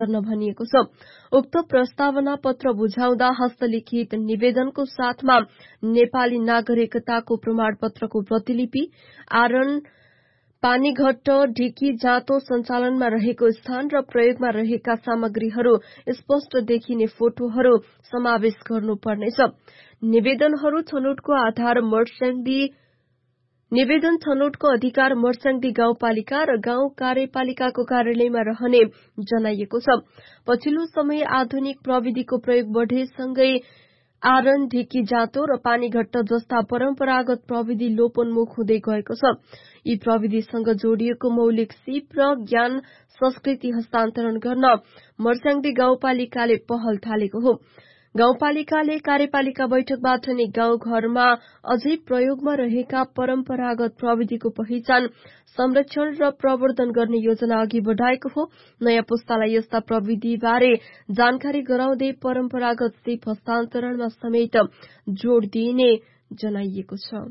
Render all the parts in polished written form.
गर्न भनिएको छ। उक्त प्रस्तावना पत्र बुझाउँदा हस्तलिखित निवेदनको साथमा नेपाली नागरिकताको प्रमाणपत्रको प्रतिलिपि, आरण पानीघट्ट ढिकी जाँतो सञ्चालनमा रहेको स्थान र प्रयोगमा रहेका सामग्रीहरू स्पष्ट देखिने फोटोहरू समावेश गर्नुपर्नेछ। निवेदन छनौटको अधिकार मर्स्याङ्दी गाउँपालिका र गाउँ कार्यपालिकाको कार्यालयमा रहने जनाइएको छ। पछिल्लो समय आधुनिक प्रविधिको प्रयोग बढ़ेसँगै आरण, ढिकी जाँतो र पानीघट्ट जस्ता परम्परागत प्रविधि लोपोन्मुख हुँदै गएको छ। यी प्रविधिसँग जोडिएको मौलिक सिप र ज्ञान संस्कृति हस्तान्तरण गर्न मर्स्याङ्दी गाउँपालिकाले पहल थालेको हो। गाउँपालिकाले कार्यपालिका बैठकबाट नै गाउँघरमा अझै प्रयोगमा रहेका परम्परागत प्रविधिको पहिचान, संरक्षण र प्रवर्धन गर्ने योजना अघि बढ़ाएको हो। नयाँ पुस्तालाई यस्ता प्रविधिबारे जानकारी गराउँदै परम्परागत सिप हस्तान्तरणमा समेत जोड़ दिइने जनाइएको छ।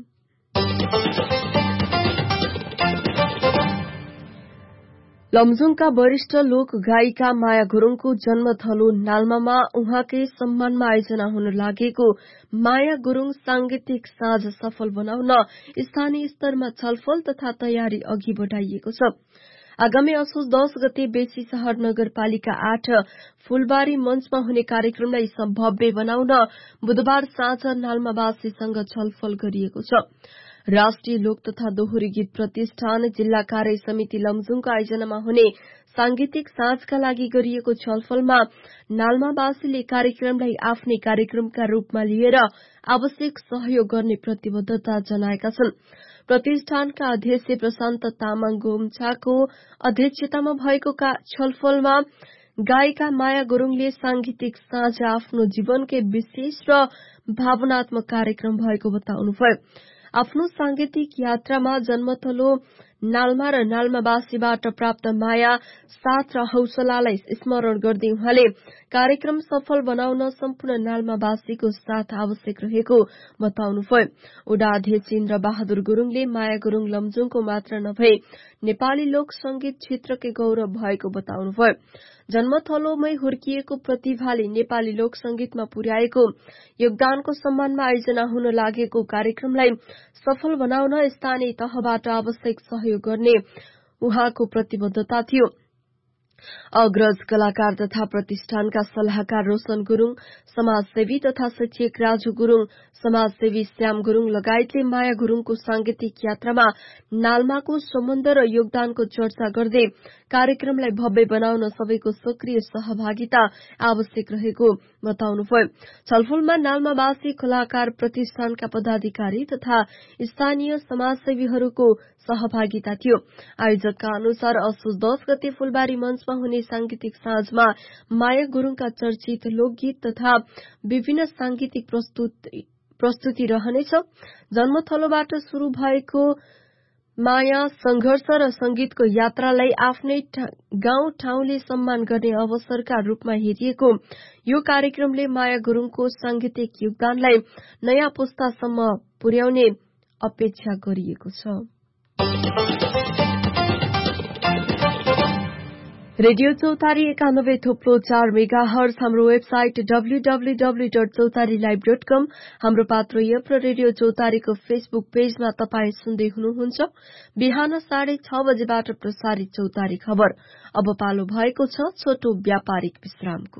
लमजुङका वरिष्ठ लोक गायिका माया गुरुङको जन्मथलो नाल्मामा उहाँकै सम्मानमा आयोजना हुन लागेको माया गुरुङ सांगीतिक साँझ सफल बनाउन स्थानीय स्तरमा छलफल तथा तयारी अघि बढ़ाइएको छ। आगामी असोज 10 गते बेसी शहर नगरपालिका 8 फूलबारी मञ्चमा हुने कार्यक्रमलाई भव्य बनाउन बुधबार साँझ नाल्मावासीसँग छलफल गरिएको छ। राष्ट्रिय लोक तथा दोहोरी गीत प्रतिष्ठान जिल्ला कार्य समिति लमजुङको आयोजनामा हुने सांगीतिक साँझका लागि गरिएको छलफलमा नाल्मावासीले कार्यक्रमलाई आफ्नै कार्यक्रमका रूपमा लिएर आवश्यक सहयोग गर्ने प्रतिबद्धता जनाएका छन्। प्रतिष्ठानका अध्यक्ष प्रशान्त तामाङ गोम्छाको अध्यक्षतामा भएको छलफलमा गायिका माया गुरुङले सांगीतिक साँझ आफ्नो जीवनकै विशेष र भावनात्मक कार्यक्रम भएको बताउनुभयो। आफ्नो सांगीतिक यात्रामा जन्मथलो नाल्मा र नाल्मावासीबाट प्राप्त माया, साथ र हौसलालाई स्मरण गर्दै उहाँले कार्यक्रम सफल बनाउन सम्पूर्ण नाल्मावासीको साथ आवश्यक रहेको बताउनुभयो। उडा अध्यक्ष इन्द्र बहादुर गुरुङले माया गुरुङ लमजुङको मात्र नभए नेपाली लोक संगीत क्षेत्रकै गौरव भएको बताउनुभयो। जन्मथलोमै हुर्किएको प्रतिभाले नेपाली लोक संगीतमा पुर्याएको योगदानको सम्मानमा आयोजना हुन लागेको कार्यक्रमलाई सफल बनाउन स्थानीय तहबाट आवश्यक सहयोग गर्ने उहाँको प्रतिबद्धता थियो। अग्रज कलाकार तथा प्रतिष्ठानका सल्लाहकार रोशन गुरुङ, समाजसेवी तथा शिक्षक राजु गुरुङ, समाजसेवी श्याम गुरुङ लगायतले माया गुरुङको सांगीतिक यात्रामा नाल्माको सम्बन्ध र योगदानको चर्चा गर्दै कार्यक्रमलाई भव्य बनाउन सबैको सक्रिय सहभागिता आवश्यक रहेको बताउनुभयो। छलफलमा नाल्मावासी कलाकार प्रतिष्ठानका पदाधिकारी तथा स्थानीय समाजसेवीहरूको सहभागिता थियो। आयोजकका अनुसार असोज 10 गते फूलबारी मञ्चमा हुने सांगीतिक साँझमा माया गुरुङका चर्चित लोकगीत तथा विभिन्न सांगीतिक प्रस्तुति रहनेछ। जन्मथलोबाट शुरू भएको माया संघर्ष र संगीतको यात्रालाई आफ्नै गाउँ ठाउँले सम्मान गर्ने अवसरका रूपमा हेरिएको यो कार्यक्रमले माया गुरुङको सांगीतिक योगदानलाई नयाँ पुस्तासम्म पुर्याउने अपेक्षा गरिएको छ। रेडियो चौतारी 91.4 मेगाहर्ज, हाम्रो वेबसाइट www.चौतारीलाइभ.com, हाम्रो पात्र एप र रेडियो चौतारीको फेसबुक पेजमा तपाईं सुन्दै हुनुहुन्छ। बिहान 6:30 बजेबाट प्रसारित चौतारी खबर। अब पालो भएको छ छोटो व्यापारिक विश्रामको।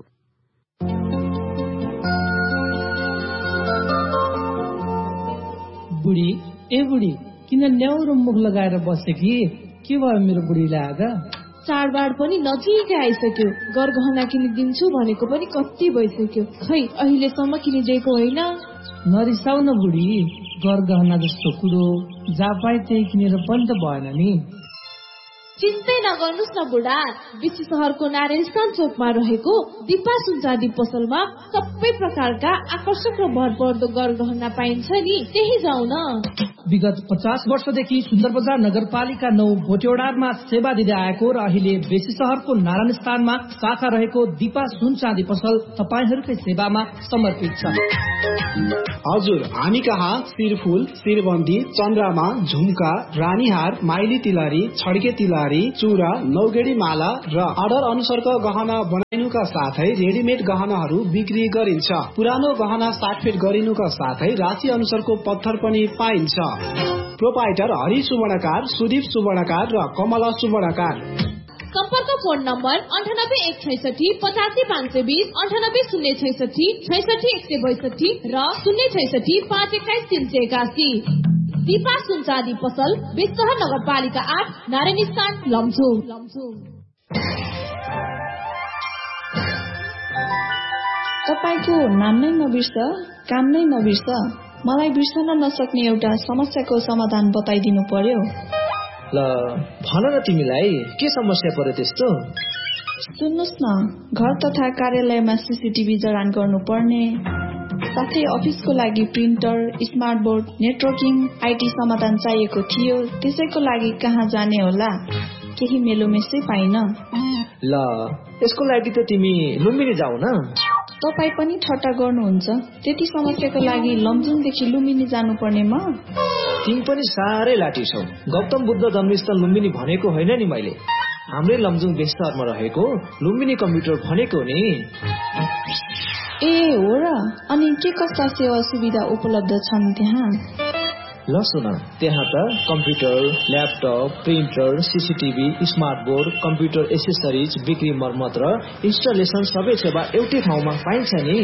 बुढी ए बुढी, किन न्याउरो मुख लगाएर बसे कि? के भयो मेरो बुढीलाई आज? चाडबाड पनि नजिकै आइसक्यो। गरगहना किनिदिन्छु भनेको पनि कति भइसक्यो, खै अहिलेसम्म किनिदिएको होइन। नरिसाउ न बुढी, गरगहना जस्तो कुरो जहाँ पाए त्यही किनेर पनि त भएन नि। चिन्तै नगर्नुस् न बुढा, बेसी शहरको नारायण चोकमा रहेको दिपा सुनचाँदी पसलमा सबै प्रकारका आकर्षक र भरपर्दो गरगहना पाइन्छ नि, त्यही जाउँ न। विगत 50 वर्षदेखि सुन्दर बजार नगरपालिका 9 भोटेवडारमा सेवा दिँदै आएको र अहिले बेसी शहरको नारायण स्थानमा शाखा रहेको दिपा सुनचाँदी पसल तपाईहरूकै सेवामा समर्पित छ। हजुर, हामी कहाँ शिरफुल, शिरबन्दी, चन्द्रमा, झुम्का, रानीहार, माइली तिलहरी, छड्के तिलहरी, सुपारी, चूरा, नौगेडी माला र अर्डर अनुसारको गहना बनाइनुका साथै रेडिमेड गहनाहरू बिक्री गरिन्छ। पुरानो गहना साटफेट गरिनुका साथै राशि अनुसारको पत्थर पनि पाइन्छ। प्रोपाइटर हरि सुवर्णकार, सुदीप सुवर्णकार र कमला सुवर्णकार। सम्पर्क फोन नम्बर 9816 85520, 9806 66162 र 066 521 381। दीपा सुनचाँदी पसल, बेचसहर नगरपालिका 8, नारायणी स्थान, लमजुङ। तपाईको नाम नै नबिर्स, काम नै नबिर्स। मलाई बिर्सन नसक्ने एउटा समस्याको समाधान बताइदिनु पर्यो। ल भन न, तिमीलाई के समस्या पर्यो त्यस्तो? सुन्नुस् न, घर तथा कार्यालयमा सीसीटीभी जडान गर्नुपर्ने, साथै अफिसको लागि printer, smart board, networking, IT समाधान चाहिएको थियो। त्यसैको लागि कहाँ जाने होला? केही मेलोमेसै पाइन। ल यसको लागि त तिमी लुम्बिनी जाऊ न। तपाई पनि ठट्टा गर्नुहुन्छ? त्यति समस्याको लागि लमजुङदेखि लुम्बिनी जानुपर्ने म? तिमी पनि साह्रै लाटी छौ। गौतम बुद्ध जन्मस्थल लुम्बिनी भनेको होइन नि मैले। हाम्रै लमजुङ बेचसहरमा रहेको लुम्बिनी कम्प्युटर भनेको नि। ए हो र? अनि के कस्ता सेवा सुविधा उपलब्ध छन् त्यहाँ? ल सुन, त्यहाँ त computer, laptop, printer, CCTV, smart board, computer accessories, बिक्री मर्मत र इन्स्टलेसन सबै सेवा एउटै ठाउँमा पाइन्छ नि।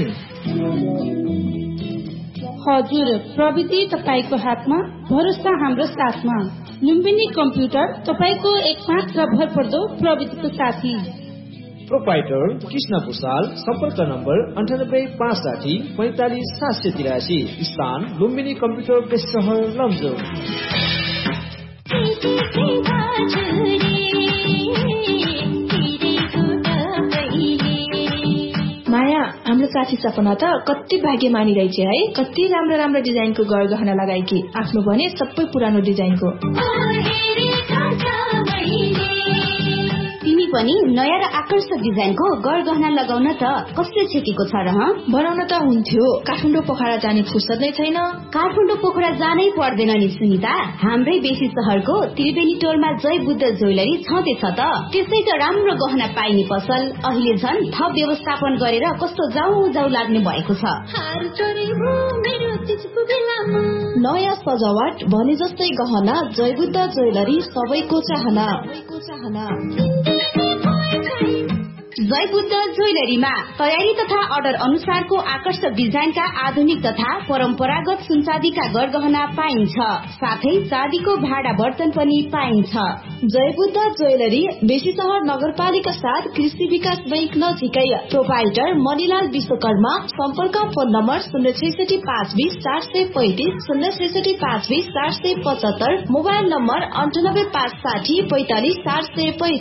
हजुर, प्रविधि तपाईको हातमा, भरोसा हाम्रो साथमा। लुम्बिनी कम्प्युटर तपाईको एकमात्र भरपर्दो प्रविधिको साथी। प्रोपाइटर कृष्ण भूषाल, सम्पर्क नम्बर 9856 45 783, स्थान लुम्बिनी कम्प्युटर बेचसहर, लमजुङ। माया, हाम्रो साथी सपना त कति भाग्यमानी रहेछ है। कति राम्रो राम्रो डिजाइनको गहना लगाएकी, आफ्नो भने सबै पुरानो डिजाइनको। तिमी पनि नयाँ र आकर्षक डिजाइनको गहना लगाउन त कस्तो छेकेको छ र? बनाउन त हुन्थ्यो, काठमाडौँ पोखरा जाने फुर्सद नै छैन। काठमाडौँ पोखरा जानै पर्दैन नि सुनिता। हाम्रै बेसी शहरको त्रिवेणी टोलमा जय बुद्ध ज्वेलरी छँदैछ त। त्यसै त राम्रो गहना पाइने पसल अहिले झन् थप व्यवस्थापन गरेर कस्तो जाउ लाग्ने भएको छ। नयाँ सजावट भने जस्तै गहना, जय बुद्ध ज्वेलरी सबैको चाहना। जय बुद्ध ज्वेलरीमा तयारी तथा अर्डर अनुसारको आकर्षक डिजाइनका आधुनिक तथा परम्परागत सुनचाँदीका गहना पाइन्छ। साथै चाँदीको भाडा बर्तन पनि पाइन्छ। जय बुद्ध ज्वेलरी बेसीसहर नगरपालिका 7, कृषि विकास बैंक नजिकै। प्रोपाइटर मणिलाल विश्वकर्मा। सम्पर्क फोन नम्बर 066 520 435, 066 520 475, मोबाइल नम्बर 98 560 45 435।